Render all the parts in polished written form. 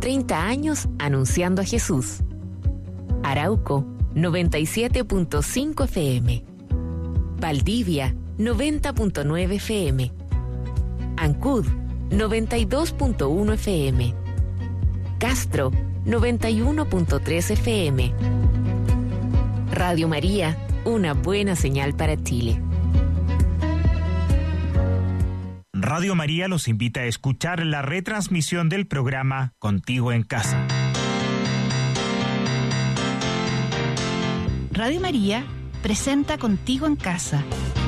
30 años anunciando a Jesús. Arauco, 97.5 FM. Valdivia, 90.9 FM. Ancud, 92.1 FM. Castro, 91.3 FM. Radio María, una buena señal para Chile. Radio María los invita a escuchar la retransmisión del programa Contigo en Casa. Radio María presenta Contigo en Casa.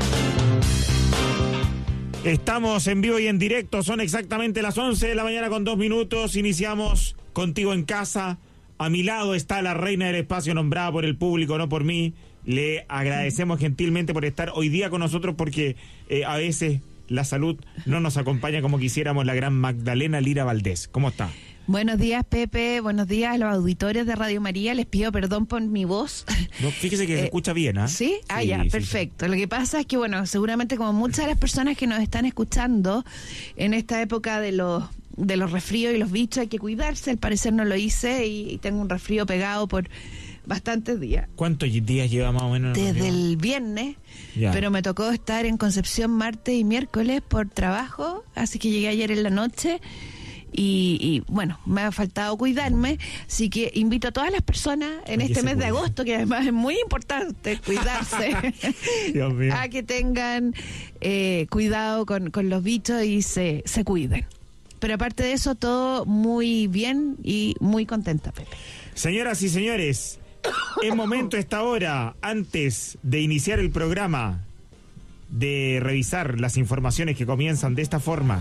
Estamos en vivo y en directo, son exactamente las 11 de la mañana con 2 minutos. Iniciamos Contigo en Casa. A mi lado está la reina del espacio nombrada por el público, no por mí. Le agradecemos gentilmente por estar hoy día con nosotros porque a veces la salud no nos acompaña como quisiéramos. La gran Magdalena Lira Valdés. ¿Cómo está? Buenos días, Pepe. Buenos días a los auditores de Radio María. Les pido perdón por mi voz. No, fíjese que se escucha bien, ¿ah? ¿Sí? Ah, sí, ya, sí, perfecto. Sí. Lo que pasa es que, bueno, seguramente como muchas de las personas que nos están escuchando en esta época de los resfríos y los bichos hay que cuidarse. Al parecer no lo hice y tengo un resfrío pegado por bastantes días. ¿Cuántos días lleva más o menos? Desde el viernes, ya. Pero me tocó estar en Concepción martes y miércoles por trabajo, así que llegué ayer en la noche y bueno, me ha faltado cuidarme, así que invito a todas las personas en este mes de agosto, que además es muy importante cuidarse, a que tengan cuidado con los bichos y se cuiden. Pero aparte de eso, todo muy bien y muy contenta, Pepe. Señoras y señores, es momento a esta hora, antes de iniciar el programa, de revisar las informaciones que comienzan de esta forma.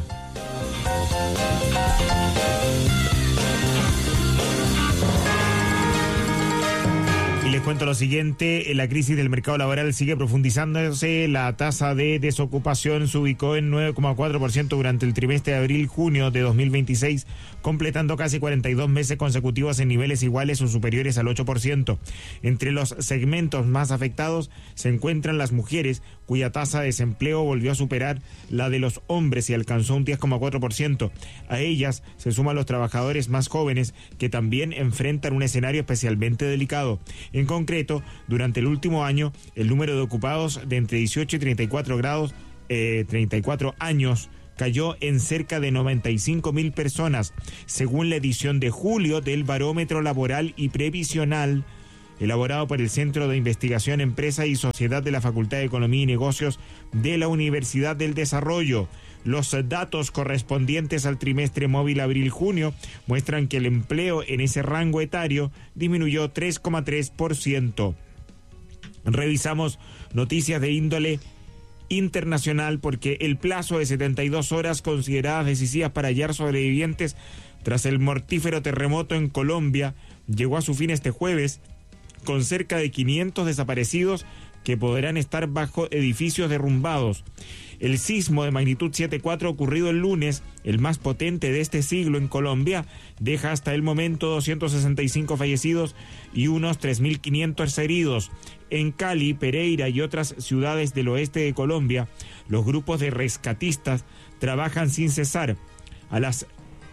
Y les cuento lo siguiente: la crisis del mercado laboral sigue profundizándose. La tasa de desocupación se ubicó en 9,4% durante el trimestre de abril-junio de 2026, completando casi 42 meses consecutivos en niveles iguales o superiores al 8%. Entre los segmentos más afectados se encuentran las mujeres, cuya tasa de desempleo volvió a superar la de los hombres y alcanzó un 10,4%. A ellas se suman los trabajadores más jóvenes, que también enfrentan un escenario especialmente delicado. En concreto, durante el último año, el número de ocupados de entre 18 y 34 años cayó en cerca de 95.000 personas, según la edición de julio del Barómetro Laboral y Previsional, elaborado por el Centro de Investigación, Empresa y Sociedad de la Facultad de Economía y Negocios de la Universidad del Desarrollo. Los datos correspondientes al trimestre móvil abril-junio muestran que el empleo en ese rango etario disminuyó 3,3%. Revisamos noticias de índole internacional porque el plazo de 72 horas consideradas decisivas para hallar sobrevivientes tras el mortífero terremoto en Colombia llegó a su fin este jueves, con cerca de 500 desaparecidos que podrán estar bajo edificios derrumbados. El sismo de magnitud 7,4 ocurrido el lunes, el más potente de este siglo en Colombia, deja hasta el momento 265 fallecidos y unos 3.500 heridos. En Cali, Pereira y otras ciudades del oeste de Colombia, los grupos de rescatistas trabajan sin cesar. A las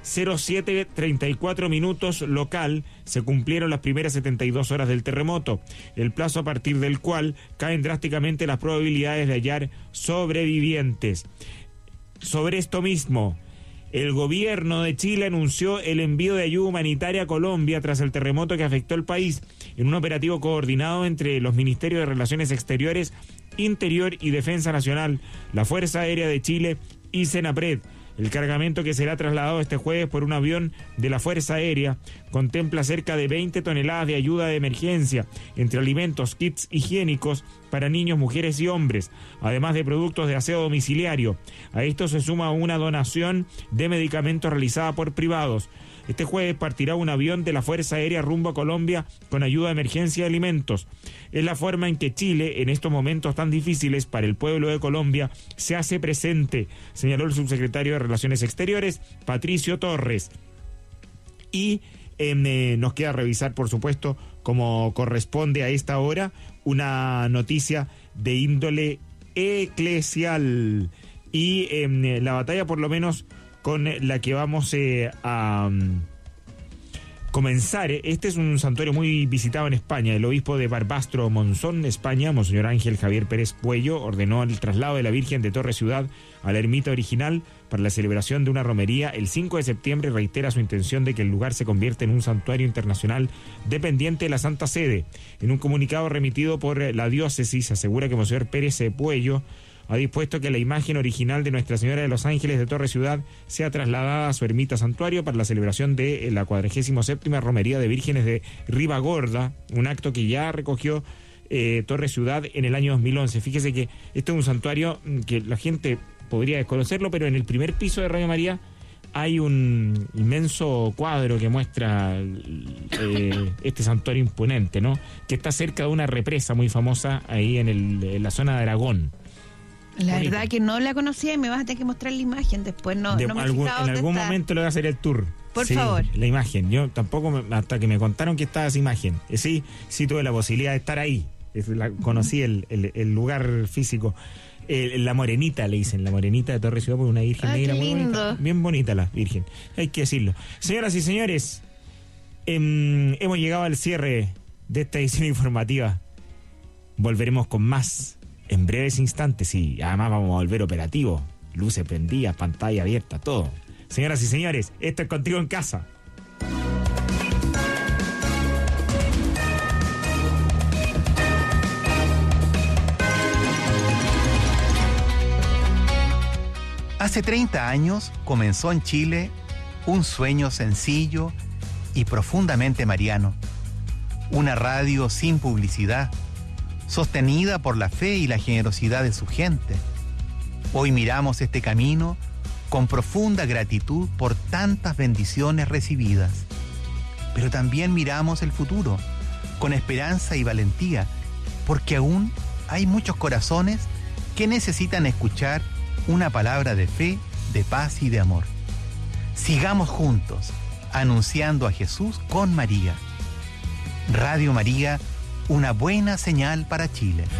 07:34 minutos local se cumplieron las primeras 72 horas del terremoto, el plazo a partir del cual caen drásticamente las probabilidades de hallar sobrevivientes. Sobre esto mismo, el gobierno de Chile anunció el envío de ayuda humanitaria a Colombia tras el terremoto que afectó el país, en un operativo coordinado entre los Ministerios de Relaciones Exteriores, Interior y Defensa Nacional, la Fuerza Aérea de Chile y Senapred. El cargamento, que será trasladado este jueves por un avión de la Fuerza Aérea, contempla cerca de 20 toneladas de ayuda de emergencia, entre alimentos, kits higiénicos para niños, mujeres y hombres, además de productos de aseo domiciliario. A esto se suma una donación de medicamentos realizada por privados. Este jueves partirá un avión de la Fuerza Aérea rumbo a Colombia con ayuda de emergencia y alimentos. Es la forma en que Chile, en estos momentos tan difíciles para el pueblo de Colombia, se hace presente, señaló el subsecretario de Relaciones Exteriores, Patricio Torres. Y nos queda revisar, por supuesto, como corresponde a esta hora, una noticia de índole eclesial. Y la batalla, por lo menos, con la que vamos a comenzar. Este es un santuario muy visitado en España. El obispo de Barbastro Monzón, España, Monseñor Ángel Javier Pérez Puello, ordenó el traslado de la Virgen de Torre Ciudad a la ermita original para la celebración de una romería el 5 de septiembre. Reitera su intención de que el lugar se convierta en un santuario internacional dependiente de la Santa Sede. En un comunicado remitido por la diócesis, asegura que Monseñor Pérez Puello ha dispuesto que la imagen original de Nuestra Señora de los Ángeles de Torre Ciudad sea trasladada a su ermita santuario para la celebración de la 47ª Romería de Vírgenes de Ribagorda, un acto que ya recogió Torre Ciudad en el año 2011. Fíjese que este es un santuario que la gente podría desconocerlo, pero en el primer piso de Radio María hay un inmenso cuadro que muestra este santuario imponente, ¿no? Que está cerca de una represa muy famosa ahí en la zona de Aragón. La bonito. Verdad que no la conocía y me vas a tener que mostrar la imagen después. No me en algún momento le voy a hacer el tour. Por favor. La imagen. Yo tampoco, hasta que me contaron que estaba esa imagen. Sí tuve la posibilidad de estar ahí. Conocí el lugar físico. La Morenita, le dicen, la Morenita de Torre Ciudad, por una virgen negra muy bonita. Bien bonita la virgen, hay que decirlo. Señoras y señores, hemos llegado al cierre de esta edición informativa. Volveremos con más en breves instantes y además vamos a volver operativo. Luces prendidas, pantalla abierta, todo. Señoras y señores, esto es Contigo en Casa. Hace 30 años comenzó en Chile un sueño sencillo y profundamente mariano. Una radio sin publicidad, sostenida por la fe y la generosidad de su gente. Hoy miramos este camino con profunda gratitud por tantas bendiciones recibidas. Pero también miramos el futuro con esperanza y valentía, porque aún hay muchos corazones que necesitan escuchar una palabra de fe, de paz y de amor. Sigamos juntos, anunciando a Jesús con María. Radio María, una buena señal para Chile.